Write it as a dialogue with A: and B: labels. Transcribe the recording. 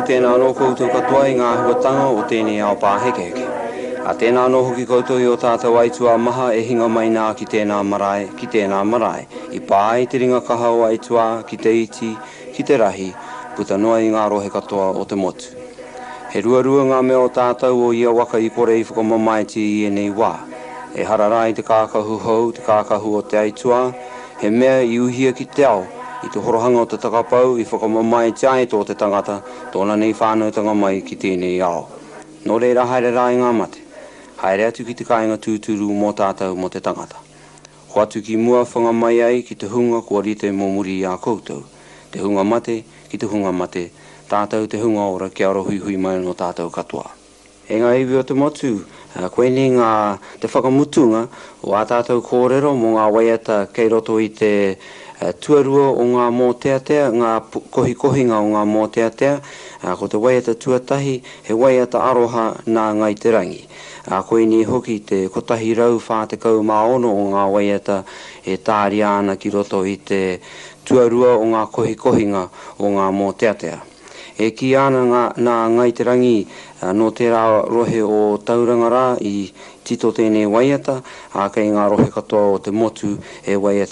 A: tēnā no koutou katoa I ngā huatanga o tēnei ao pāhekeheke. A tēnā no hoki koutou I o tātou aitua maha e hinga mai nā ki tēnā marae. I pā I te ringa kaha o aitua, ki te iti, ki te rahi, puta noa I ngā rohe katoa o te motu. He ruarua ngā mea o tātou o ia waka I kore I whakamamaiti I enei wā. E harara I te kākahu hou, te kākahu o te aitua, he mea I uhia ki te ao, I te horohanga o te takapau, I whakamamaiti ai tō te tangata, tōna nei whānautanga mai ki tēnei ao. Nō reira haere rā I ngā mate, haere atu ki te kāinga tūturu mō tātou mō te tangata. Ko atu ki mua whanga mai ai ki te hunga kua rite mō muri I a koutou. Te hunga mate, ki te hunga mate, tātou te hunga ora kia ora hui hui mai no tātou katoa. E ngā iwi o te motu, koe ni ngā te whakamutunga o a tātou kōrero mō ngā waiata kei roto I te tuarua o ngā mōteatea, ngā kohi-kohinga o ngā mōteatea, ko te waiata tuatahi, he waiata aroha nā ngai te rangi. Koe ni hoki te kotahi rau whātekau maono o ngā waiata e tāri ana ki roto I te tuarua o ngā kohi-kohinga o ngā mōteatea. E ki ana nā ngai te rangi no te rā rohe o tauranga rā I tito tēnei waiata, kei ngā rohe katoa o te motu e waiata